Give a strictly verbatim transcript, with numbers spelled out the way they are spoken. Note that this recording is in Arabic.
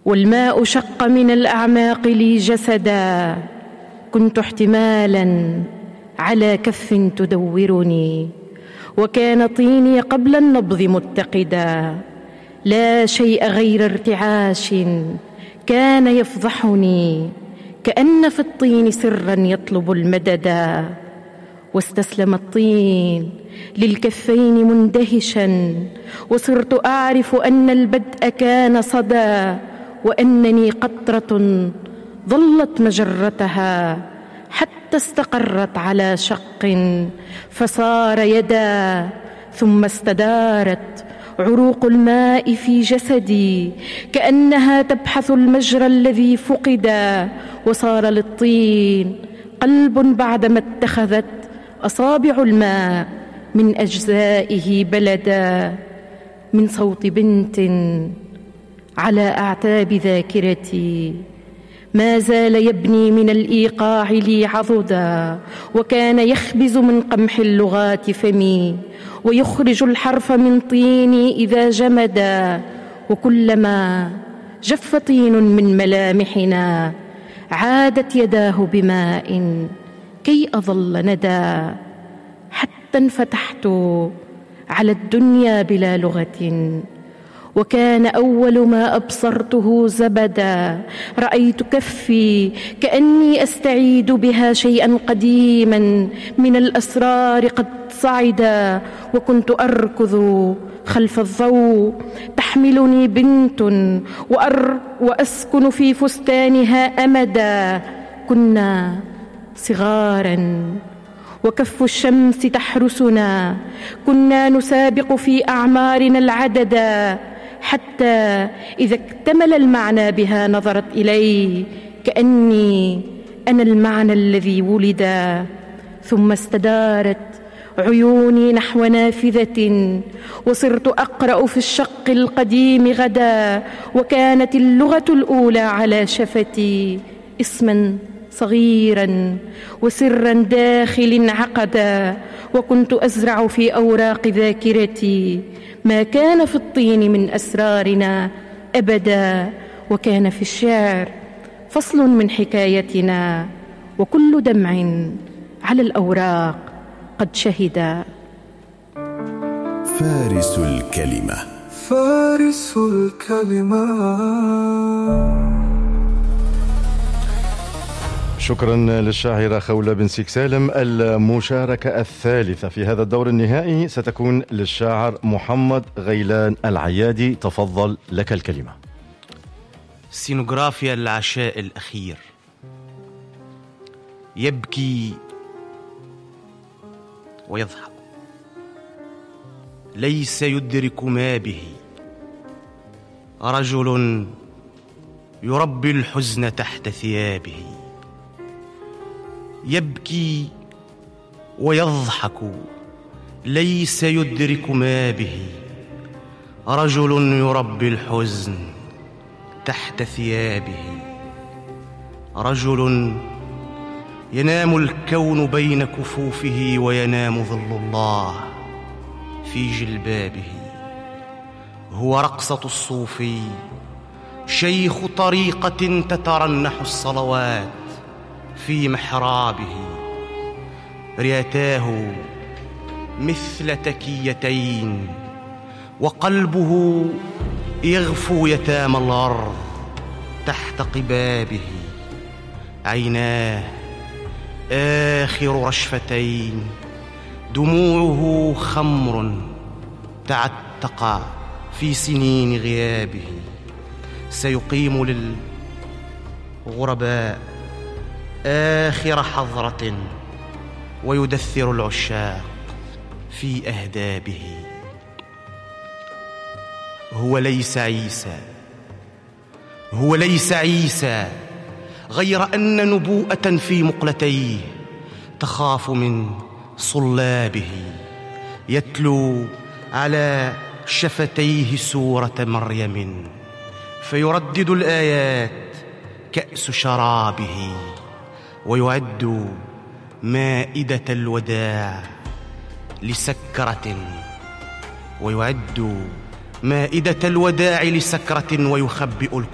والماء شق من الأعماق لي جسدا، كنت احتمالا على كف تدورني، وكان طيني قبل النبض متقدا، لا شيء غير ارتعاش كان يفضحني، كأن في الطين سرا يطلب المددا. واستسلم الطين للكفين مندهشا، وصرت أعرف أن البدء كان صدى، وأنني قطرة ظلت مجرتها حتى استقرت على شق فصار يدا، ثم استدارت عروق الماء في جسدي كأنها تبحث المجرى الذي فقدا، وصار للطين قلب بعدما اتخذت أصابع الماء من أجزائه بلدا. من صوت بنت على أعتاب ذاكرتي ما زال يبني من الإيقاع لي عضدا، وكان يخبز من قمح اللغات فمي، ويخرج الحرف من طيني إذا جمدا. وكلما جف طين من ملامحنا عادت يداه بماء كي أظل ندى، حتى انفتحت على الدنيا بلا لغة، وكان أول ما أبصرته زبدا. رأيت كفي كأني أستعيد بها شيئا قديما من الأسرار قد صعدا، وكنت أركض خلف الضوء تحملني بنت وأر وأسكن في فستانها أمدا. كنا صغارا وكف الشمس تحرسنا، كنا نسابق في أعمارنا العددا، حتى إذا اكتمل المعنى بها نظرت إلي كأني أنا المعنى الذي ولد. ثم استدارت عيوني نحو نافذة، وصرت أقرأ في الشق القديم غدا، وكانت اللغة الأولى على شفتي اسما صغيرا وسرا داخل عقدا. وكنت أزرع في أوراق ذاكرتي ما كان في الطين من أسرارنا أبدا، وكان في الشعر فصل من حكايتنا، وكل دمع على الأوراق قد شهد. فارس الكلمة. فارس الكلمة. شكرا للشاعرة خولة بن سيك سالم. المشاركة الثالثة في هذا الدور النهائي ستكون للشاعر محمد غيلان العيادي. تفضل، لك الكلمة. سينوغرافيا العشاء الأخير. يبكي ويضحك، ليس يدرك ما به، رجل يربي الحزن تحت ثيابه. يبكي ويضحك، ليس يدرك ما به، رجل يربي الحزن تحت ثيابه. رجل ينام الكون بين كفوفه، وينام ظل الله في جلبابه. هو رقصة الصوفي، شيخ طريقة تترنح الصلوات في محرابه. ريتاه مثل تكيتين، وقلبه يغفو يتامى الأرض تحت قبابه. عيناه آخر رشفتين، دموعه خمر تعتق في سنين غيابه. سيقيم للغرباء آخر حضرة، ويدثر العشاق في أهدابه. هو ليس عيسى، هو ليس عيسى، غير أن نبوءة في مقلتيه تخاف من صلابه. يتلو على شفتيه سورة مريم، فيردد الآيات كأس شرابه. ويعد مائدة الوداع لسكرة، ويعد مائدة الوداع لسكرة، ويخبئ